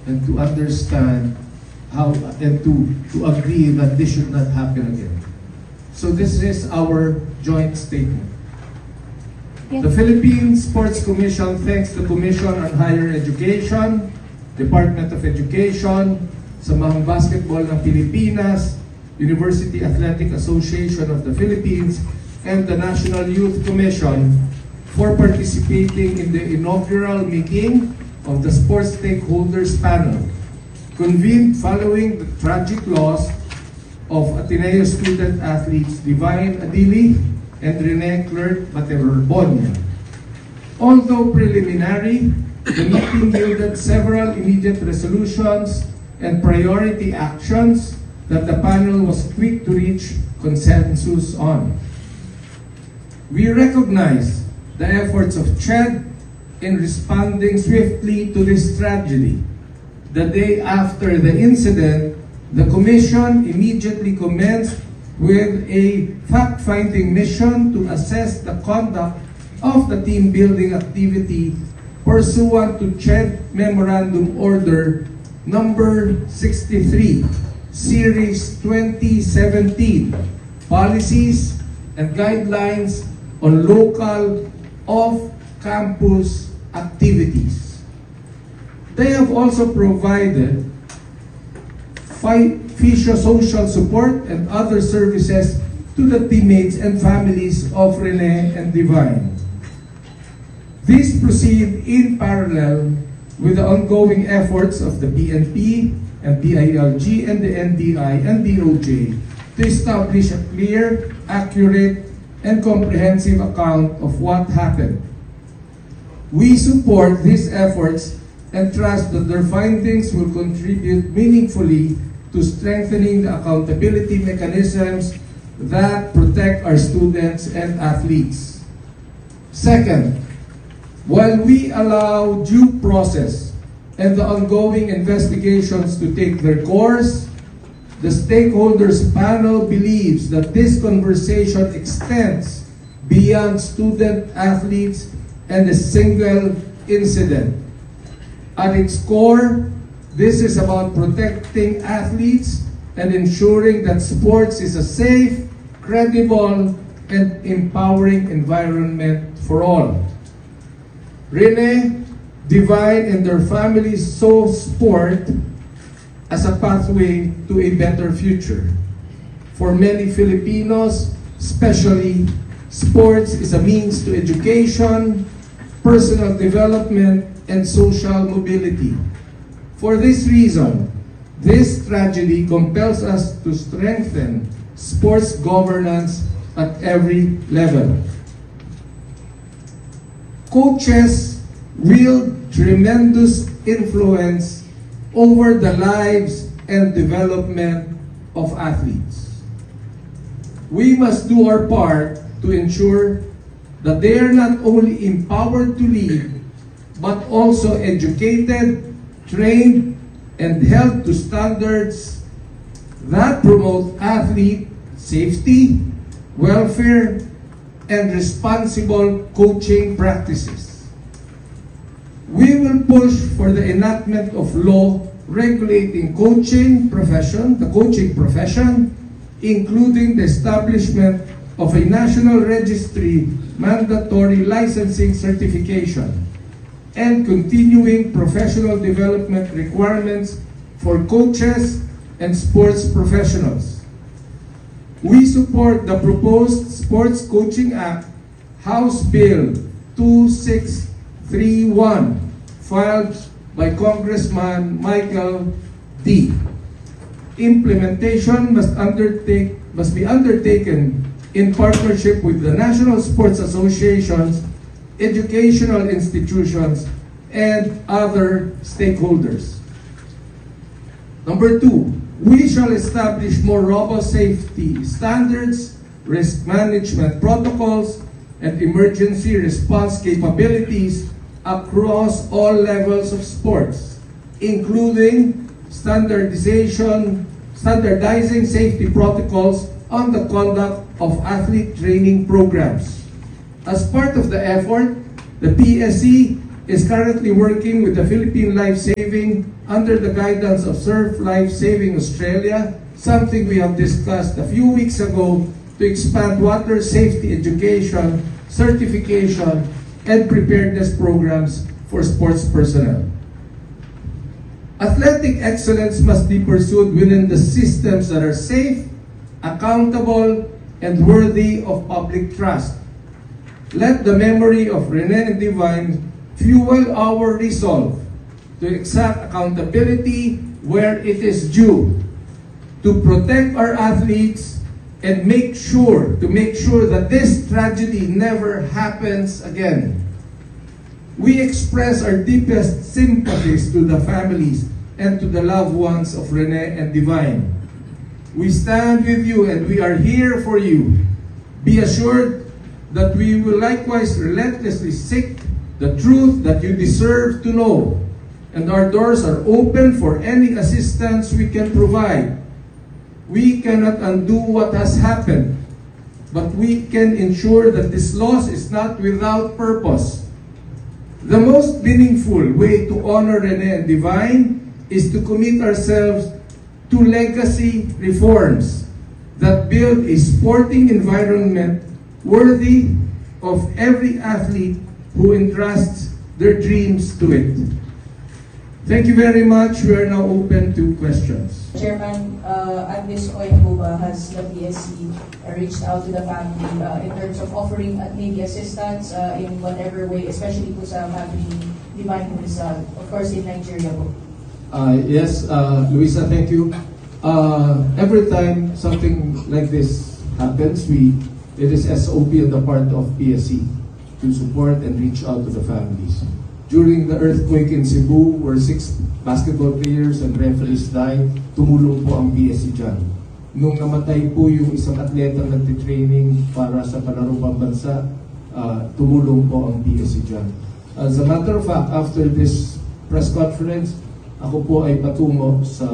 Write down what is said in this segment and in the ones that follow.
and to understand how and to agree that this should not happen again. So this is our joint statement. The Philippine Sports Commission thanks the Commission on Higher Education, Department of Education, Samahang Basketball ng Pilipinas, University Athletic Association of the Philippines, and the National Youth Commission for participating in the inaugural meeting of the Sports Stakeholders Panel, convened following the tragic loss of Ateneo student athletes Divine Adili and Rene Clerc Baterbonia. Although preliminary, the meeting yielded several immediate resolutions and priority actions that the panel was quick to reach consensus on. We recognize the efforts of CHED in responding swiftly to this tragedy. The day after the incident, the Commission immediately commenced with a fact-finding mission to assess the conduct of the team-building activity pursuant to CHED Memorandum Order Number 63, Series 2017, Policies and Guidelines on Local Off-Campus Activities. They have also provided physiosocial support and other services to the teammates and families of Rene and Divine. These proceed in parallel with the ongoing efforts of the PNP and DILG and the NDI and DOJ to establish a clear, accurate, and comprehensive account of what happened. We support these efforts and trust that their findings will contribute meaningfully to strengthening the accountability mechanisms that protect our students and athletes. Second, while we allow due process and the ongoing investigations to take their course, the stakeholders panel believes that this conversation extends beyond student athletes and a single incident. At its core, this is about protecting athletes and ensuring that sports is a safe, credible, and empowering environment for all. Rene, Divine, and their families saw sport as a pathway to a better future. For many Filipinos, especially, sports is a means to education, personal development, and social mobility. For this reason, this tragedy compels us to strengthen sports governance at every level. Coaches wield tremendous influence over the lives and development of athletes. We must do our part to ensure that they are not only empowered to lead, but also educated, trained, and held to standards that promote athlete safety, welfare, and responsible coaching practices. We will push for the enactment of law regulating the coaching profession, including the establishment of a national registry mandatory licensing certification, and continuing professional development requirements for coaches and sports professionals. We support the proposed Sports Coaching Act, House Bill 2631, filed by Congressman Michael D. Implementation must be undertaken in partnership with the national sports associations, educational institutions, and other stakeholders. Number 2, we shall establish more robust safety standards, risk management protocols, and emergency response capabilities across all levels of sports, including standardizing safety protocols on the conduct of athlete training programs. As part of the effort, the PSC is currently working with the Philippine Life Saving under the guidance of Surf Life Saving Australia, something we have discussed a few weeks ago, to expand water safety education, certification, and preparedness programs for sports personnel. Athletic excellence must be pursued within the systems that are safe, accountable, and worthy of public trust. Let the memory of Rene and Divine fuel our resolve to exact accountability where it is due, to protect our athletes, and make sure that this tragedy never happens again. We express our deepest sympathies to the families and to the loved ones of Rene and Divine. We stand with you and we are here for you. Be assured that we will likewise relentlessly seek the truth that you deserve to know, and our doors are open for any assistance we can provide. We cannot undo what has happened, but we can ensure that this loss is not without purpose. The most meaningful way to honor Rene and Divine is to commit ourselves to legacy reforms that build a sporting environment worthy of every athlete who entrusts their dreams to it. Thank you very much. We are now open to questions. Chairman, at this point po ba has the PSC reached out to the family in terms of offering maybe assistance in whatever way, especially po sa family Divine who is of course in Nigeria po? Yes, Luisa, thank you. Every time something like this happens, it is SOP on the part of PSC to support and reach out to the families. During the earthquake in Cebu, where 6 basketball players and referees died, tumulong po ang PSC dyan. Nung namatay po yung isang atletang nagtitraining para sa palarong pambansa, tumulong po ang PSC dyan. As a matter of fact, after this press conference, ako po ay patungo sa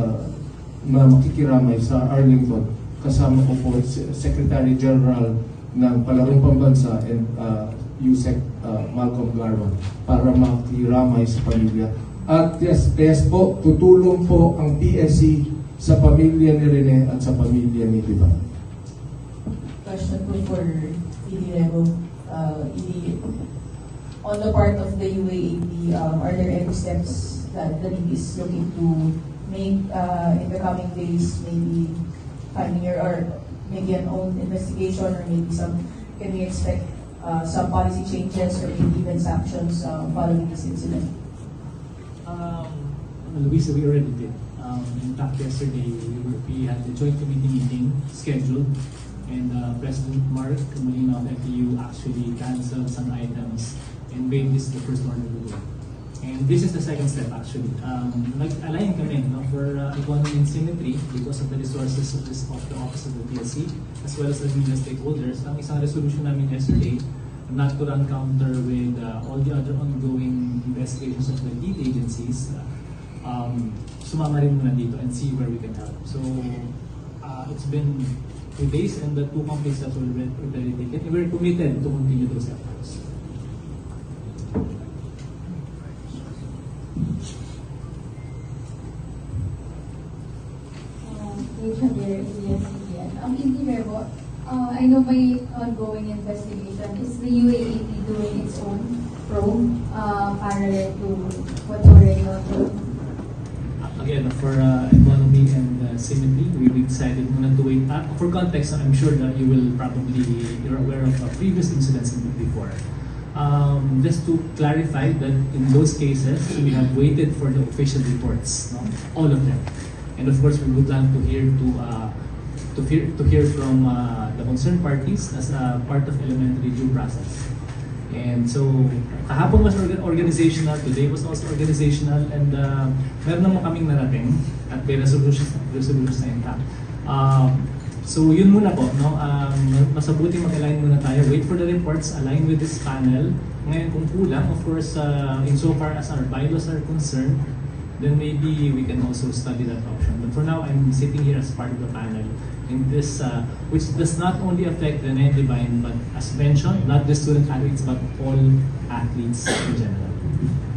makikiramay sa Arlington. Kasama ko po Secretary General ng Palarong Pambansa and USEC Malcolm Garma para makiramay sa pamilya. At yes po, tutulong po ang PSC sa pamilya ni Rene at sa pamilya ni Divine. Question po for ED Rebo. ED, on the part of the UAAP, are there any steps that the league is looking to make in the coming days, maybe finding or maybe an own investigation, or maybe can we expect some policy changes or maybe even sanctions following this incident? Luisa, we already did. In fact, yesterday we had the joint committee meeting scheduled, and President Mark Molina of FEU actually canceled some items and made this the first order to go. And this is the second step actually. Nag-align kami for economy and symmetry because of the resources of the Office of the PSC as well as the media stakeholders. Ang isang resolution namin yesterday, not to run counter with all the other ongoing investigations of the lead agencies, sumama rin muna dito and see where we can help. So it's been 2 days and the 2 complete steps were already taken. We're committed to continue those efforts. I know may ongoing investigation. Is the UAAP doing its own probe parallel to what's already ongoing? Again, for economy and symmetry, we decided muna to wait. For context, I'm sure that you're aware of previous incidents before. Just to clarify that in those cases, we have waited for the official reports, no? All of them. And of course, we would like to hear from the concerned parties as a part of elementary due process. And so, kahapon was organizational, today was also organizational, and meron naman kaming narating at may resolution na intact. So yun muna po, no? Masabuti mag-align muna tayo, wait for the reports, align with this panel. Ngayon kung kulang, of course, insofar as our bylaws are concerned, then maybe we can also study that option. But for now, I'm sitting here as part of the panel in this, which does not only affect Rene and Divine, but as mentioned, not just student athletes, but all athletes in general.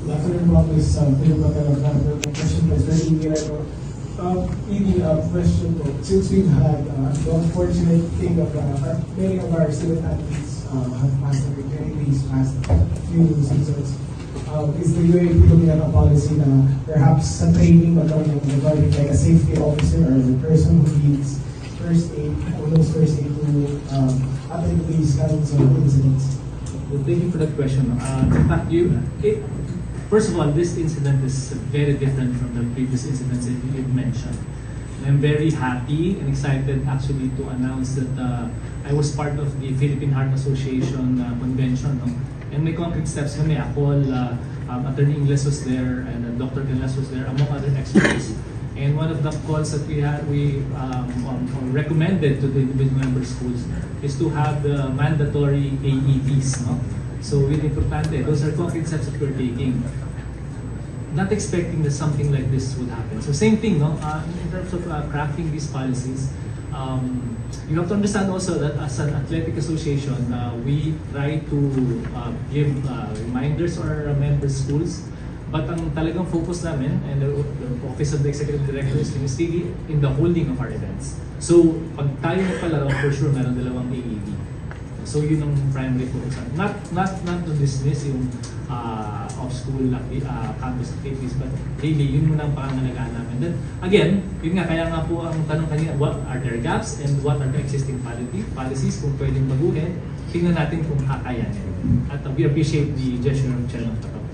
Good afternoon, Bob. This is Philip Matalav. Question President Guerrero. Edie, question po. Since we've had the unfortunate thing of many of our student athletes have passed away, these past few seasons, is the UAP looking at a policy na perhaps sa training regarding like a safety officer or the person who needs first aid, who knows first aid to attend to these kinds of incidents? Well, thank you for that question. In fact, first of all, this incident is very different from the previous incidents that you've mentioned. I'm very happy and excited actually to announce that I was part of the Philippine Heart Association convention. No? And may concrete steps kami. Ako, Attorney Ingles was there and Dr. Galas was there, among other experts. And one of the calls that we recommended to the individual member schools is to have the mandatory AEDs. No? So really importante, those are concrete steps that we're taking. Not expecting that something like this would happen. So same thing, no? In terms of crafting these policies, you have to understand also that as an athletic association, we try to give reminders to our member schools. But ang talagang focus namin and the Office of the Executive Director is really in the holding of our events. So pag tayo nagpalaro, for sure meron dalawang AED. So yun ang primary focus. Not to dismiss yung off-school campus activities, but really yun muna ang pangangalagaan namin. Then again, yun nga, kaya nga po ang tanong kanina, what are their gaps and what are the existing policies kung pwedeng baguhin, tingnan natin kung kakayanin. At we appreciate the gesture of Chairman Tato.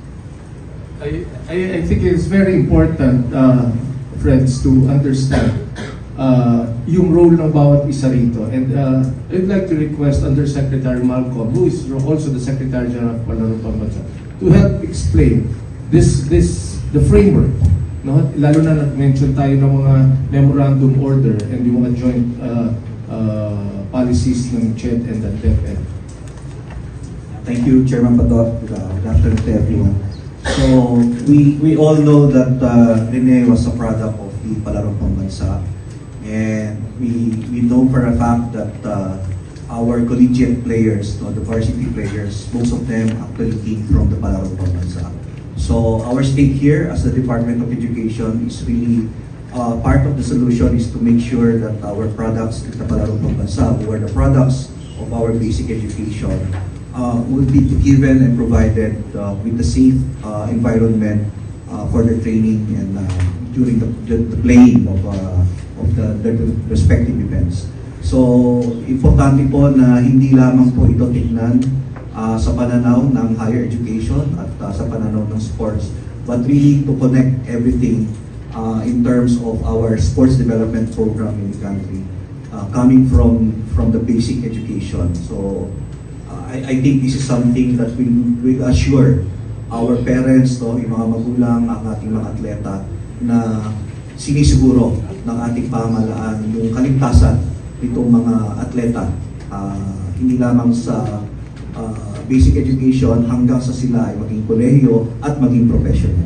I think it's very important, friends, to understand yung role ng bawat isa rito. And I'd like to request Undersecretary Malcolm, who is also the Secretary General of Palarong Pambansa, to help explain the framework. No? Lalo na nag-mention tayo ng mga memorandum order and yung mga joint policies ng CHED and the DepEd. Thank you, Chairman Pato. Good afternoon to everyone. So we all know that Rene was a product of the Palarong Pambansa, and we know for a fact that our collegiate players, the varsity players, most of them actually came from the Palarong Pambansa. So our stake here as the Department of Education is really part of the solution is to make sure that our products in the Palarong Pambansa, who are the products of our basic education, will be given and provided with the safe environment for their training and during the playing of the respective events. So, importante po na hindi lamang po ito tignan sa pananaw ng higher education at sa pananaw ng sports, but really to connect everything in terms of our sports development program in the country, coming from the basic education. So, I think this is something that will assure our parents, yung mga magulang, ang ating mga atleta, na sinisiguro ng ating pamahalaan yung kaligtasan nitong mga atleta, hindi lamang sa basic education hanggang sa sila ay maging kolehiyo at maging professional.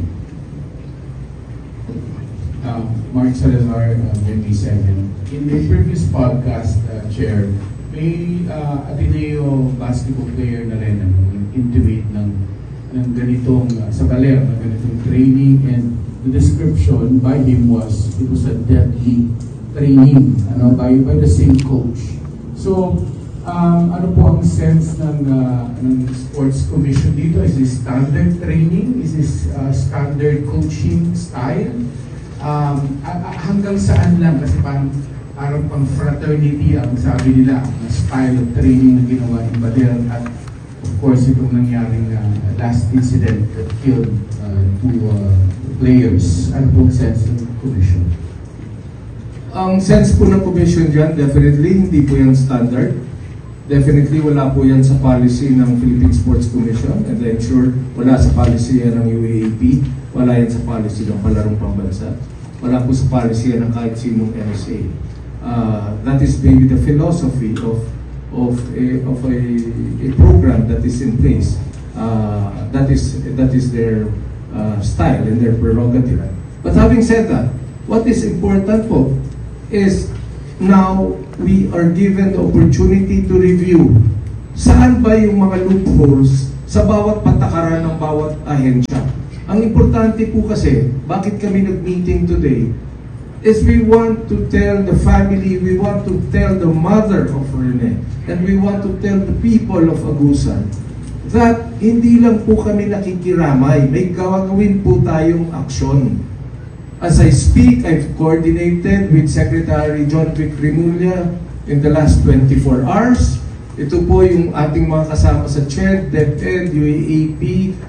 Mark Salazar, MB7. In the previous podcast, Chair, may Ateneo basketball player na rin ang intimate ng ganitong sa Baler, ng ganitong training, and the description by him was it was a deadly training by the same coach. So ano po ang sense ng Sports Commission dito? Is this standard training? Is this standard coaching style? Hanggang saan lang? Kasi parang pang fraternity ang sabi nila, ang style of training na ginawa in Baler, at of course itong nangyaring last incident that killed two players. Ano pong sense ng commission? Ang sense po ng commission dyan, definitely hindi po yan standard. Definitely wala po yan sa policy ng Philippine Sports Commission, and I'm sure wala sa policy yan ng UAAP, wala yan sa policy ng Palarong Pambansa, wala po sa policy yan ng kahit sinong NSA. That is maybe the philosophy of a program that is in place. That is their style and their prerogative. But having said that, what is important po is now we are given the opportunity to review saan ba yung mga loopholes sa bawat patakaran ng bawat ahensya. Ang importante po kasi, bakit kami nag-meeting today, is we want to tell the family, we want to tell the mother of Rene, and we want to tell the people of Agusan that hindi lang po kami nakikiramay, may gawin po tayong aksyon. As I speak, I've coordinated with Secretary John Vic Rimulya in the last 24 hours. Ito po yung ating mga kasama sa CHED, DepEd, UAAP,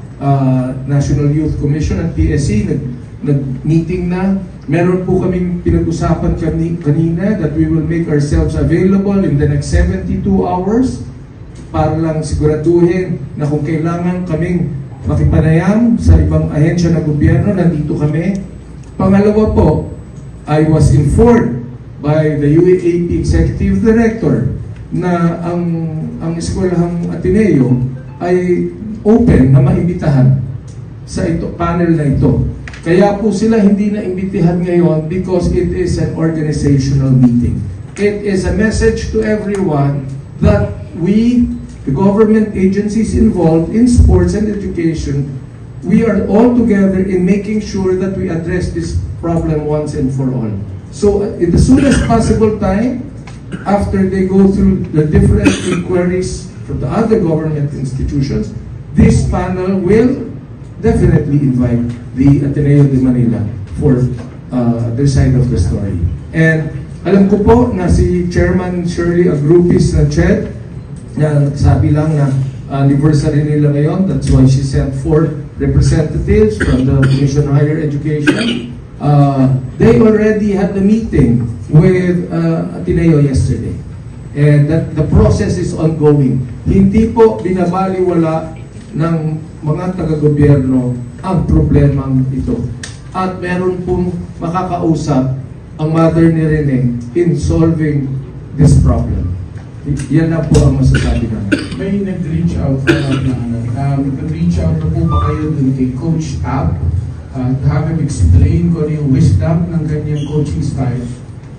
National Youth Commission at PSC, nag-meeting na. Meron po kaming pinag-usapan kanina that we will make ourselves available in the next 72 hours para lang siguraduhin na kung kailangan kaming makipanayam sa ibang ahensya ng gobyerno, nandito kami. Pangalawa po, I was informed by the UAAP Executive Director na ang eskwelahang Ateneo ay open na maimbitahan sa panel na ito. Kaya po sila hindi na imbitihan ngayon because it is an organizational meeting. It is a message to everyone that we, the government agencies involved in sports and education, we are all together in making sure that we address this problem once and for all. So in the soonest possible time, after they go through the different inquiries from the other government institutions, this panel will definitely invite the Ateneo de Manila for their side of the story. And alam ko po na si Chairman Shirley Agrupis ng CHED, na sabi lang na anniversary nila ngayon, that's why she sent 4 representatives from the Commission on Higher Education. They already had the meeting with Ateneo yesterday. And that the process is ongoing. Hindi po binabaliwala ng mga taga-gobyerno ang problemang ito. At meron pong makakausap ang mother ni Rene in solving this problem. Yan na po ang masasabi namin. May nag-reach out nag-reach out na po ba kayo dun kay Coach Ab at have him explain kung ano yung wisdom ng kanyang coaching style?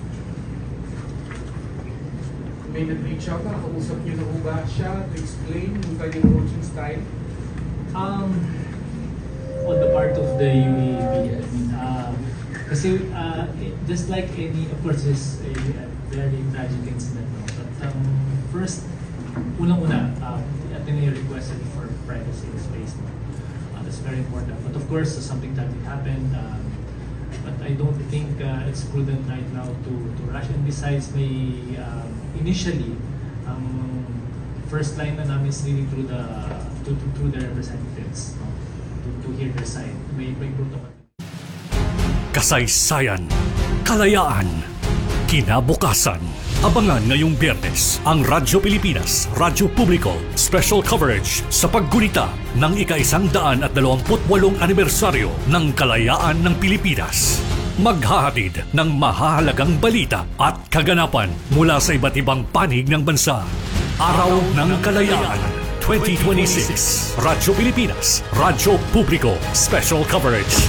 May nag-reach out na, nakausap niyo na po ba siya to explain yung kanyang coaching style? On the part of the UAB, I mean, kasi just like any, of course, is a very tragic incident. No? But first, unang-una, Ateneo requested for privacy and space. No? That's very important. But of course, something that happened. But I don't think it's prudent right now to rush. And besides, may initially, first line na namin is really through the representatives, no? to hear their side. May protocol. Kasaysayan, kalayaan, kinabukasan. Abangan ngayong Biyernes ang Radyo Pilipinas, Radyo Publiko, special coverage sa paggunita ng ika-128 anibersaryo ng Kalayaan ng Pilipinas. Maghahatid ng mahahalagang balita at kaganapan mula sa iba't ibang panig ng bansa. Araw ng Kalayaan 2026. Radyo Pilipinas, Radyo Publiko, special coverage.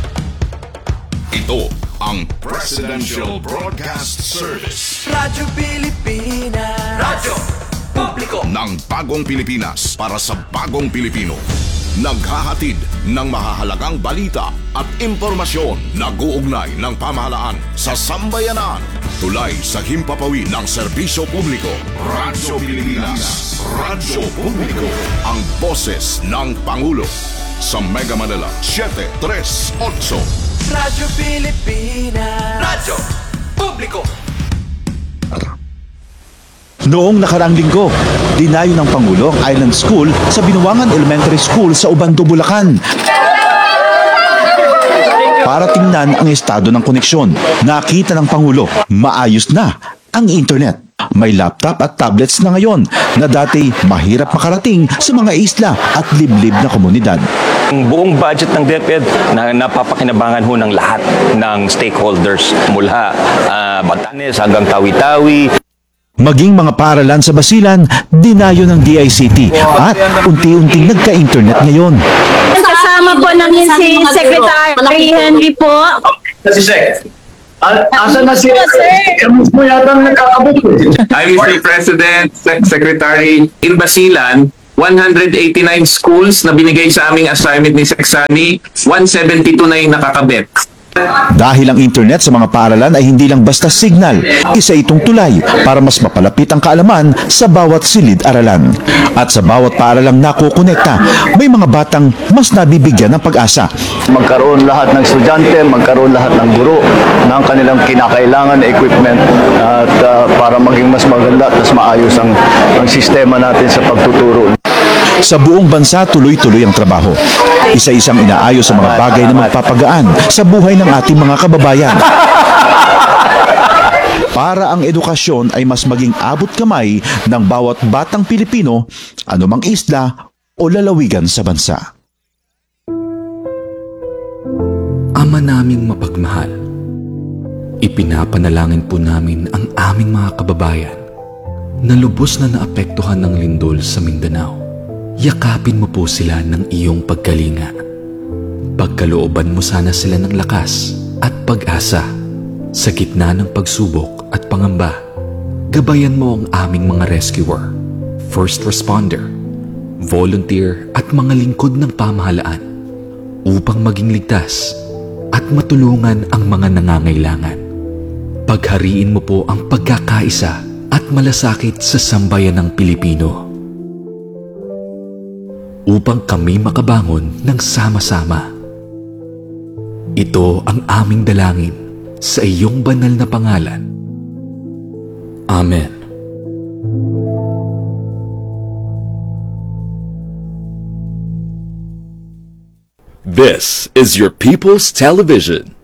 Ito ang Presidential Broadcast Service. Radyo Pilipinas. Radyo Publiko ng bagong Pilipinas para sa bagong Pilipino. Naghahatid ng mahahalagang balita at impormasyon na guugnay ng pamahalaan sa sambayanan. Tulay sa himpapawid ng serbisyo publiko. Radyo Pilipinas. Radyo Publiko. Ang boses ng Pangulo. Sa Mega Manila, 738. Radyo Pilipinas. Radyo Publiko. Noong nakaraang linggo, dinayo ng Pangulo ang Island School sa Binuangan Elementary School sa Ubando, Bulacan. Para tingnan ang estado ng koneksyon, nakita ng Pangulo, maayos na ang internet. May laptop at tablets na ngayon na dati mahirap makarating sa mga isla at liblib na komunidad. Ang buong budget ng DepEd na napapakinabangan ho ng lahat ng stakeholders mula Batanes hanggang Tawi-Tawi. Maging mga paaralan sa Basilan, dinayo ng DICT at unti-unting nagka-internet ngayon. Kasama po namin si Secretary Henry po. Si Sec. Asa na si Kamus mo yata nakakabot. I'm Mr. President, Secretary in Basilan. 189 schools na binigay sa aming assignment ni Sexani, 172 na yung nakakabit. Dahil ang internet sa mga paaralan ay hindi lang basta signal, isa itong tulay para mas mapalapit ang kaalaman sa bawat silid-aralan. At sa bawat paaralang nakukonekta, may mga batang mas nabibigyan ng pag-asa. Magkaroon lahat ng estudyante, magkaroon lahat ng guro ng kanilang kinakailangan na equipment at para maging mas maganda at mas maayos ang sistema natin sa pagtuturo. Sa buong bansa, tuloy-tuloy ang trabaho. Isa-isang inaayos ang mga bagay na magpapagaan sa buhay ng ating mga kababayan. Para ang edukasyon ay mas maging abot kamay ng bawat batang Pilipino, anumang isla o lalawigan sa bansa. Ama naming mapagmahal, ipinapanalangin po namin ang aming mga kababayan na lubos na naapektuhan ng lindol sa Mindanao. Yakapin mo po sila ng iyong pagkalinga. Pagkalooban mo sana sila ng lakas at pag-asa sa gitna ng pagsubok at pangamba. Gabayan mo ang aming mga rescuer, first responder, volunteer at mga lingkod ng pamahalaan upang maging ligtas at matulungan ang mga nangangailangan. Paghariin mo po ang pagkakaisa at malasakit sa sambayan ng Pilipino upang kami makabangon ng sama-sama. Ito ang aming dalangin sa iyong banal na pangalan. Amen. This is your People's Television.